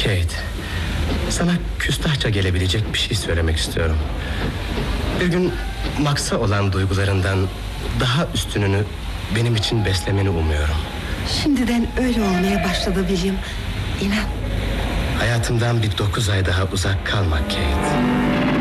Kate, sana küstahça gelebilecek bir şey söylemek istiyorum. Bir gün Max'a olan duygularından daha üstününü benim için beslemeni umuyorum. Şimdiden öyle olmaya başladı William. İnan. Hayatımdan bir 9 ay daha uzak kalma Kate.